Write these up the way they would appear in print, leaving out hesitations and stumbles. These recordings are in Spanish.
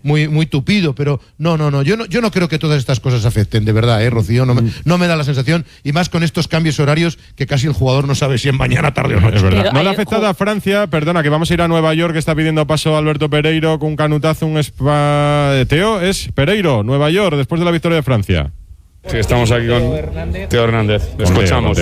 muy tupido, pero no, yo no creo que todas estas cosas afecten, de verdad, Rocío, no me da la sensación, y más con estos cambios horarios que casi el jugador no sabe si es mañana, tarde o noche. Es verdad. No le ha afectado a Francia, perdona, que vamos a ir a Nueva York, que está pidiendo paso Alberto Pereiro con un canutazo, un Teo, es Pereiro, Nueva York, después de la victoria de Francia. Sí, estamos aquí con Teo Hernández. Le escuchamos.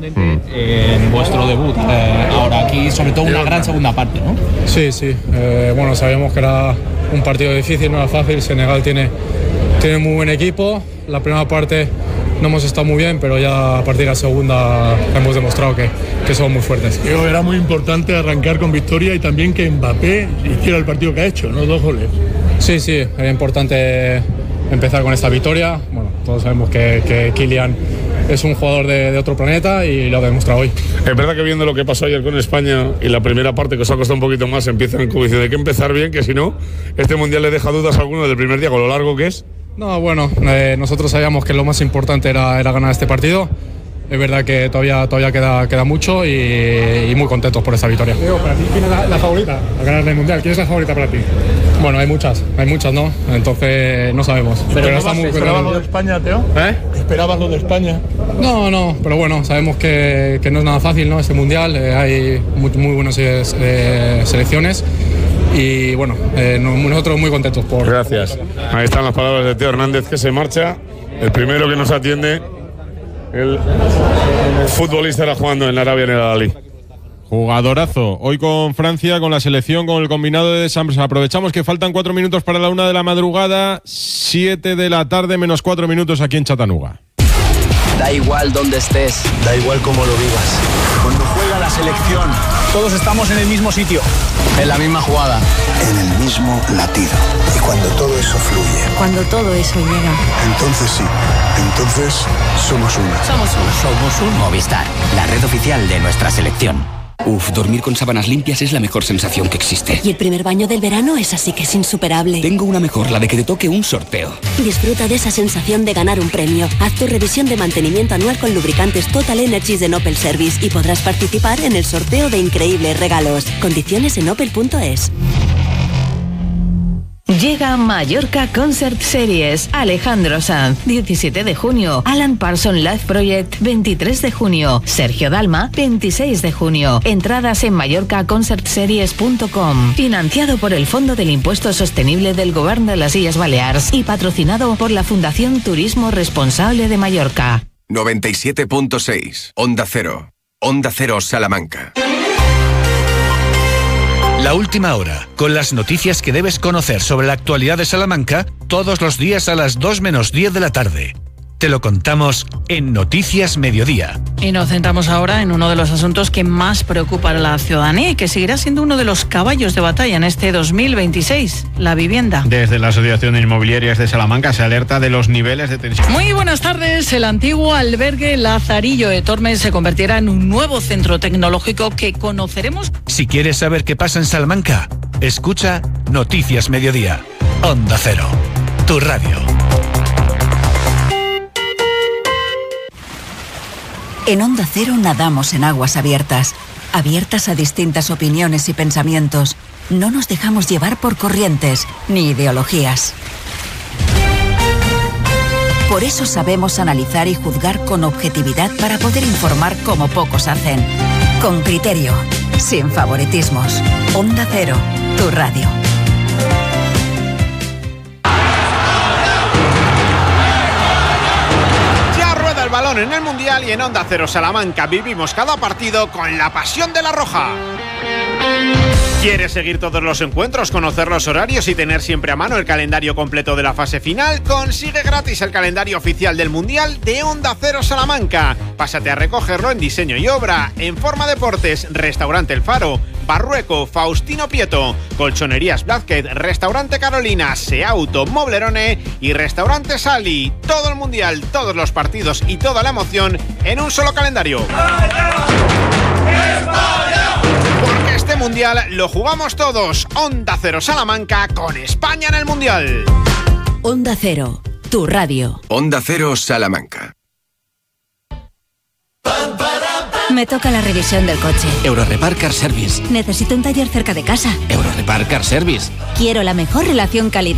En vuestro debut, ahora aquí, sobre todo una gran segunda parte, ¿no? Sí. Bueno, sabíamos que era un partido difícil, no era fácil. Senegal tiene muy buen equipo. La primera parte no hemos estado muy bien, pero ya a partir de la segunda hemos demostrado que somos muy fuertes. Era muy importante arrancar con victoria y también que Mbappé hiciera el partido que ha hecho, ¿no? 2 goles. Sí, era importante empezar con esta victoria. Bueno, todos sabemos que Kylian es un jugador de otro planeta y lo ha demostrado hoy. Es verdad que viendo lo que pasó ayer con España y la primera parte que os ha costado un poquito más, empiezan como diciendo hay que empezar bien, que si no, este mundial le deja dudas a alguno del primer día con lo largo que es. No, bueno, nosotros sabíamos que lo más importante era ganar este partido. Es verdad que todavía queda mucho y muy contentos por esta victoria. Diego, para ti, ¿quién es la favorita a ganar el mundial? ¿Quién es la favorita para ti? Bueno, hay muchas, ¿no? Entonces no sabemos. ¿Pero esperabas lo de España, Teo? ¿Esperabas lo de España? No, pero bueno, sabemos que no es nada fácil, ¿no? Este mundial, hay muy buenas selecciones. Y bueno, nosotros muy contentos por... Gracias. Ahí están las palabras de Teo Hernández, que se marcha. El primero que nos atiende, el futbolista, era jugando en Arabia, en el Al-Ahly. Jugadorazo. Hoy con Francia, con la selección, con el combinado de Sams. Aprovechamos que faltan 4 minutos para la 1 de la madrugada, 7 de la tarde, menos 4 minutos aquí en Chattanooga. Da igual dónde estés, da igual cómo lo vivas. Cuando juega la selección, todos estamos en el mismo sitio, en la misma jugada, en el mismo latido. Y cuando todo eso fluye, cuando todo eso llega, entonces sí, entonces somos una. Somos un Movistar, la red oficial de nuestra selección. Dormir con sábanas limpias es la mejor sensación que existe. Y el primer baño del verano es así que es insuperable. Tengo una mejor, la de que te toque un sorteo. Disfruta de esa sensación de ganar un premio. Haz tu revisión de mantenimiento anual con lubricantes Total Energies de Opel Service y podrás participar en el sorteo de increíbles regalos. Condiciones en opel.es. Llega Mallorca Concert Series. Alejandro Sanz, 17 de junio. Alan Parsons Live Project, 23 de junio. Sergio Dalma, 26 de junio. Entradas en mallorcaconcertseries.com. Financiado por el Fondo del Impuesto Sostenible del Gobierno de las Illes Balears y patrocinado por la Fundación Turismo Responsable de Mallorca. 97.6. Onda Cero. Onda Cero Salamanca. La última hora, con las noticias que debes conocer sobre la actualidad de Salamanca, todos los días a las 2 menos 10 de la tarde. Te lo contamos en Noticias Mediodía. Y nos centramos ahora en uno de los asuntos que más preocupa a la ciudadanía y que seguirá siendo uno de los caballos de batalla en este 2026, la vivienda. Desde la Asociación de Inmobiliarias de Salamanca se alerta de los niveles de tensión. Muy buenas tardes. El antiguo albergue Lazarillo de Tormes se convertirá en un nuevo centro tecnológico que conoceremos. Si quieres saber qué pasa en Salamanca, escucha Noticias Mediodía. Onda Cero, tu radio. En Onda Cero nadamos en aguas abiertas, abiertas a distintas opiniones y pensamientos. No nos dejamos llevar por corrientes ni ideologías. Por eso sabemos analizar y juzgar con objetividad para poder informar como pocos hacen. Con criterio, sin favoritismos. Onda Cero, tu radio. Balón en el Mundial y en Onda Cero Salamanca vivimos cada partido con la pasión de la roja. ¿Quieres seguir todos los encuentros, conocer los horarios y tener siempre a mano el calendario completo de la fase final? Consigue gratis el calendario oficial del Mundial de Onda Cero Salamanca. Pásate a recogerlo en Diseño y Obra, en Forma Deportes, Restaurante El Faro, Barrueco, Faustino Pieto, Colchonerías Blázquez, Restaurante Carolina, Seauto, Moblerone y Restaurante Sali. Todo el Mundial, todos los partidos y toda la emoción en un solo calendario. Porque este Mundial lo jugamos todos. Onda Cero Salamanca con España en el Mundial. Onda Cero, tu radio. Onda Cero Salamanca. Me toca la revisión del coche. Eurorepar Car Service. Necesito un taller cerca de casa. Eurorepar Car Service. Quiero la mejor relación calidad